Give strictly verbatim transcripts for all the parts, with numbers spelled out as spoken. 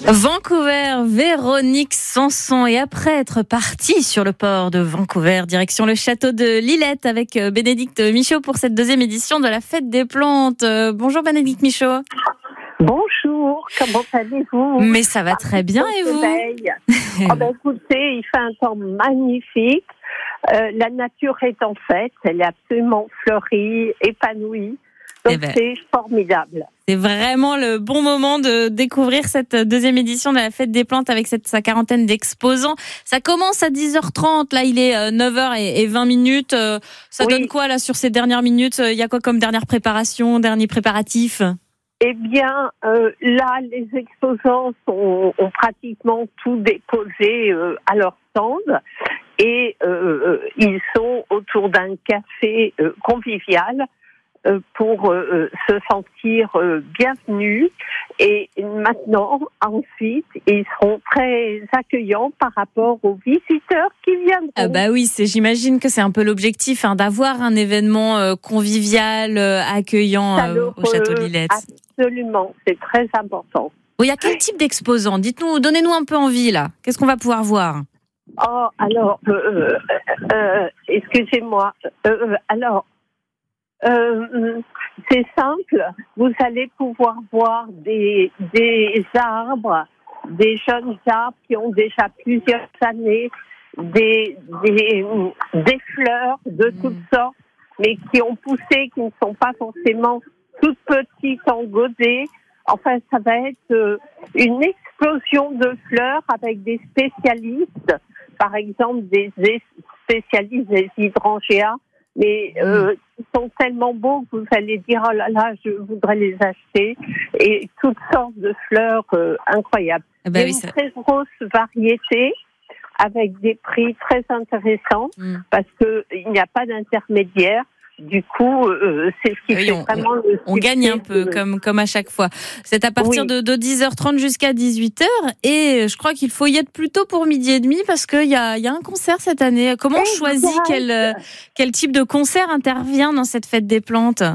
Vancouver, Véronique Sanson. Et après être partie sur le port de Vancouver, direction le château de Lillette avec Bénédicte Michaud pour cette deuxième édition de la Fête des Plantes. Bonjour Bénédicte Michaud. Bonjour, comment allez-vous? Mais ça va très bien et vous? Oh ben écoutez, il fait un temps magnifique. Euh, la nature est en fête, elle est absolument fleurie, épanouie. Donc eh ben, c'est formidable. C'est vraiment le bon moment de découvrir cette deuxième édition de la Fête des Plantes avec cette, sa quarantaine d'exposants. Ça commence à dix heures trente, là il est neuf heures vingt minutes. Ça oui. donne quoi là sur ces dernières minutes? Il y a quoi comme dernière préparation, dernier préparatif? Eh bien, euh, là, les exposants sont, ont pratiquement tout déposé euh, à leur stand et euh, ils sont autour d'un café euh, convivial euh, pour euh, se sentir euh, bienvenus. Et maintenant, ensuite, ils seront très accueillants par rapport aux visiteurs qui viendront. Ah bah oui, c'est, j'imagine que c'est un peu l'objectif, hein, d'avoir un événement euh, convivial, euh, accueillant euh, au château de Lillette. Absolument, c'est très important. Il y a quel type d'exposants? Dites-nous, donnez-nous un peu envie là. Qu'est-ce qu'on va pouvoir voir? Oh, alors, euh, euh, excusez-moi. Euh, alors, euh, c'est simple. Vous allez pouvoir voir des, des arbres, des jeunes arbres qui ont déjà plusieurs années, des, des, des fleurs de mmh. toutes sortes, mais qui ont poussé, qui ne sont pas forcément toutes petites engodées. Enfin, ça va être euh, une explosion de fleurs avec des spécialistes, par exemple des spécialistes des hydrangeas, mais euh, ils sont tellement beaux que vous allez dire oh là là, je voudrais les acheter, et toutes sortes de fleurs euh, incroyables. Eh ben, Il y a oui, une ça... très grosse variété avec des prix très intéressants mm. parce que il n'y a pas d'intermédiaire. Du coup, euh, c'est ce qui oui, fait on, vraiment le on gagne un peu, de... comme, comme à chaque fois. C'est à partir oui. de, de dix heures trente jusqu'à dix-huit heures. Et je crois qu'il faut y être plus tôt pour midi et demi parce qu'il y a, y a un concert cette année. Comment on choisit quel, quel type de concert intervient dans cette Fête des Plantes?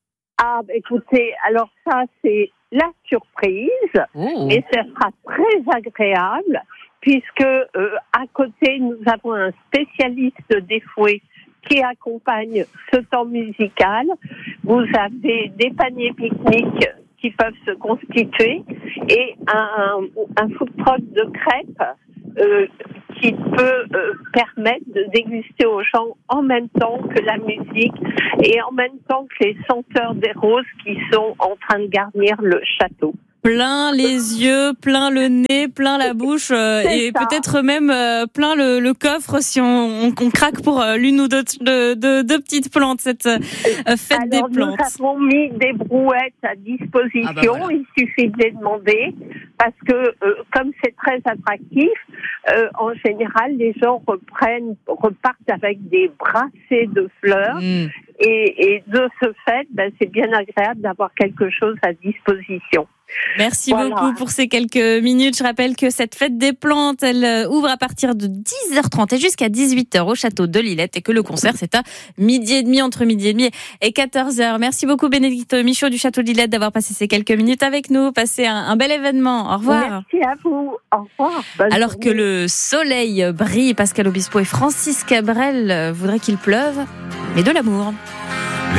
Ah, bah, écoutez, alors ça, c'est la surprise. Oh. Et ça sera très agréable puisque euh, à côté, nous avons un spécialiste des fouets qui accompagne ce temps musical. Vous avez des paniers pique-nique qui peuvent se constituer et un, un food truck de crêpes euh, qui peut euh, permettre de déguster aux gens en même temps que la musique et en même temps que les senteurs des roses qui sont en train de garnir le château. Plein les yeux, plein le nez, plein la bouche euh, et ça. Peut-être même euh, plein le, le coffre si on, on, on craque pour euh, l'une ou deux, de, de, de petites plantes, cette euh, Fête Alors, des Plantes. Nous avons mis des brouettes à disposition, ah bah voilà. Il suffit de les demander parce que euh, comme c'est très attractif, euh, en général les gens reprennent, repartent avec des brassées de fleurs. Mmh. Et, et de ce fait, ben, c'est bien agréable d'avoir quelque chose à disposition. Merci voilà. beaucoup pour ces quelques minutes. Je rappelle que cette Fête des Plantes, elle ouvre à partir de dix heures trente et jusqu'à dix-huit heures au château de Lillette et que le concert, c'est à midi et demi, entre midi et demi et quatorze heures. Merci beaucoup Bénédicte Michaud du château de Lillette d'avoir passé ces quelques minutes avec nous. Passez un, un bel événement. Au revoir. Merci à vous. Au revoir. Bonne Alors journée. que le soleil brille, Pascal Obispo et Francis Cabrel voudraient qu'il pleuve, mais de l'amour.